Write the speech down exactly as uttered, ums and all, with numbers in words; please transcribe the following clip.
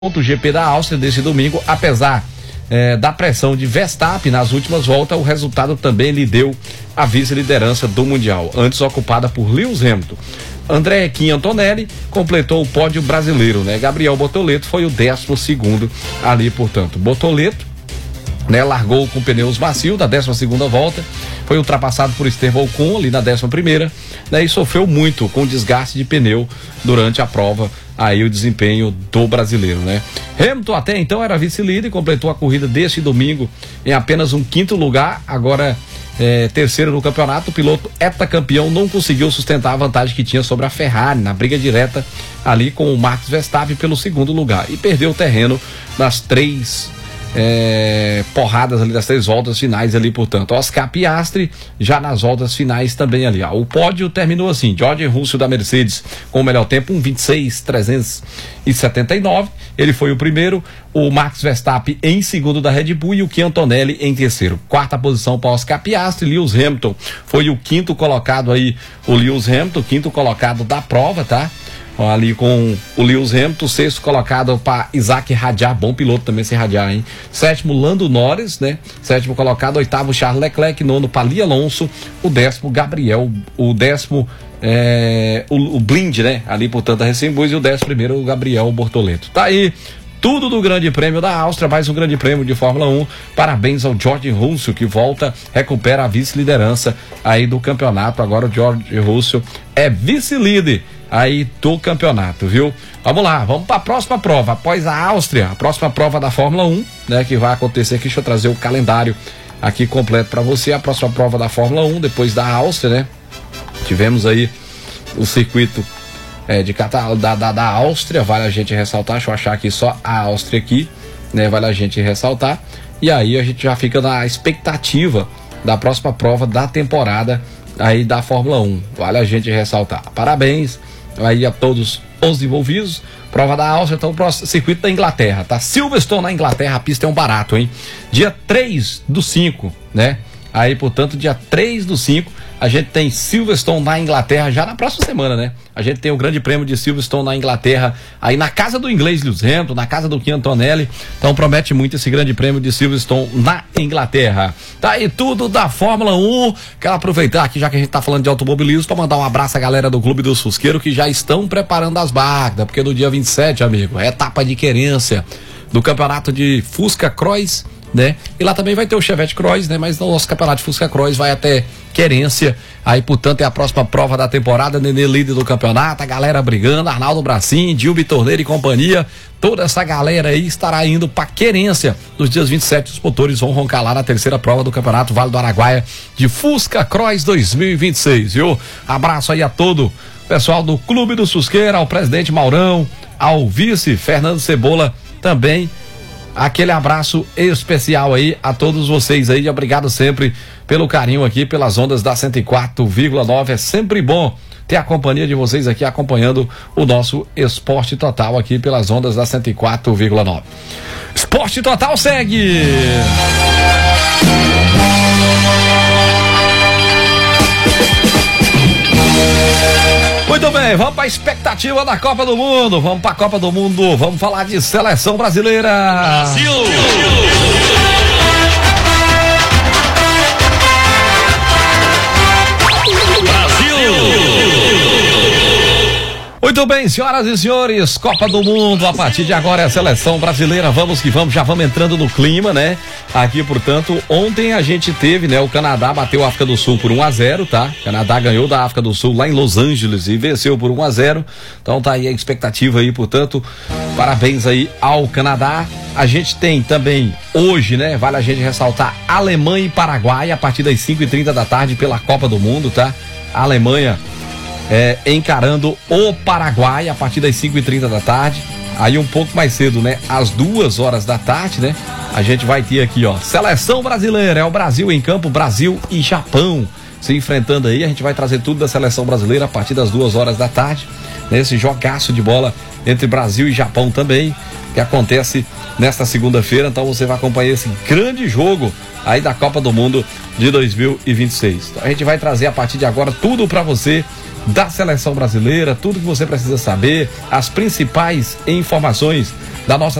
O G P da Áustria desse domingo, apesar é, da pressão de Verstappen nas últimas voltas, o resultado também lhe deu a vice-liderança do Mundial, antes ocupada por Lewis Hamilton. André Kim Antonelli completou o pódio brasileiro, né? Gabriel Bortoleto foi o décimo segundo ali, portanto. Bortoleto, né, largou com pneus macios da décima segunda volta, foi ultrapassado por Esteban Ocon ali na décima primeira, né, e sofreu muito com o desgaste de pneu durante a prova, aí o desempenho do brasileiro, né? Hamilton até então era vice-líder e completou a corrida deste domingo em apenas um quinto lugar, agora é, terceiro no campeonato. O piloto heptacampeão não conseguiu sustentar a vantagem que tinha sobre a Ferrari na briga direta ali com o Max Verstappen pelo segundo lugar e perdeu o terreno nas três É, porradas ali das três voltas finais ali, portanto. Oscar Piastri já nas voltas finais também ali, ó. O pódio terminou assim: George Russell da Mercedes com o melhor tempo, um vinte e seis trezentos e setenta e nove, ele foi o primeiro. O Max Verstappen em segundo da Red Bull e o Kim Antonelli em terceiro. Quarta posição para Oscar Piastri. Lewis Hamilton foi o quinto colocado aí, o Lewis Hamilton, quinto colocado da prova, tá? Ali com o Lewis Hamilton, sexto colocado para Isaac Hadjar, bom piloto também esse Hadjar, hein? Sétimo, Lando Norris, né? Sétimo colocado, oitavo, Charles Leclerc, nono, Pali Alonso, o décimo, Gabriel, o décimo, é, o, o Blind, né? Ali, portanto, a Recém-Bus, e o décimo primeiro, o Gabriel Bortoleto. Tá aí tudo do Grande Prêmio da Áustria, mais um Grande Prêmio de Fórmula um. Parabéns ao George Russell, que volta, recupera a vice-liderança aí do campeonato. Agora o George Russell é vice-líder aí do campeonato, viu? Vamos lá, vamos para a próxima prova. Após a Áustria, a próxima prova da Fórmula um, né, que vai acontecer aqui. Deixa eu trazer o calendário aqui completo para você. A próxima prova da Fórmula um, depois da Áustria, né? Tivemos aí o circuito é, de Catar, da, da, da Áustria, vale a gente ressaltar. Deixa eu achar aqui só a Áustria aqui, né? Vale a gente ressaltar. E aí a gente já fica na expectativa da próxima prova da temporada aí da Fórmula um. Vale a gente ressaltar. Parabéns aí a todos os envolvidos. Prova da Áustria, então o próximo circuito da Inglaterra, tá? Silverstone na Inglaterra, a pista é um barato, hein? Dia três do cinco, né? Aí, portanto, dia três do cinco, a gente tem Silverstone na Inglaterra, já na próxima semana, né? A gente tem o Grande Prêmio de Silverstone na Inglaterra, aí na casa do inglês Lewis Hamilton, na casa do Kim Antonelli. Então promete muito esse Grande Prêmio de Silverstone na Inglaterra. Tá aí tudo da Fórmula um. Quero aproveitar aqui, já que a gente tá falando de automobilismo, para mandar um abraço à galera do Clube dos Fusqueiros, que já estão preparando as máquinas, porque no dia vinte e sete, amigo, é etapa de querência do campeonato de Fusca Cross, né? E lá também vai ter o Chevette Cross, né? Mas o nosso campeonato de Fusca Cross vai até Querência. Aí, portanto, é a próxima prova da temporada. Nenê líder do campeonato, a galera brigando, Arnaldo Bracim, Dilby Torneiro e companhia. Toda essa galera aí estará indo para Querência nos dias vinte e sete. Os motores vão roncar lá na terceira prova do campeonato Vale do Araguaia de Fusca Cross dois mil e vinte e seis, viu? Abraço aí a todo o pessoal do Clube do Fusqueira, ao presidente Maurão, ao vice Fernando Cebola também. Aquele abraço especial aí a todos vocês aí, obrigado sempre pelo carinho aqui, pelas ondas da cento e quatro vírgula nove, é sempre bom ter a companhia de vocês aqui acompanhando o nosso Esporte Total aqui pelas ondas da cento e quatro vírgula nove. Esporte Total segue! Muito bem, vamos para a expectativa da Copa do Mundo, vamos para a Copa do Mundo, vamos falar de seleção brasileira. Brasil! Muito bem, senhoras e senhores, Copa do Mundo, a partir de agora é a seleção brasileira, vamos que vamos, já vamos entrando no clima, né? Aqui, portanto, ontem a gente teve, né? O Canadá bateu a África do Sul por um a zero, tá? O Canadá ganhou da África do Sul lá em Los Angeles e venceu por um a zero, então tá aí a expectativa aí, portanto, parabéns aí ao Canadá. A gente tem também hoje, né? Vale a gente ressaltar Alemanha e Paraguai a partir das cinco e trinta da tarde pela Copa do Mundo, tá? A Alemanha É, encarando o Paraguai a partir das cinco e trinta da tarde. Aí um pouco mais cedo, né? Às duas horas da tarde, né? A gente vai ter aqui, ó, seleção brasileira, é o Brasil em campo, Brasil e Japão se enfrentando aí. A gente vai trazer tudo da seleção brasileira a partir das duas horas da tarde, nesse jogaço de bola entre Brasil e Japão também, que acontece nesta segunda-feira. Então você vai acompanhar esse grande jogo aí da Copa do Mundo de dois mil e vinte e seis. Então a gente vai trazer a partir de agora tudo para você da seleção brasileira, tudo que você precisa saber, as principais informações da nossa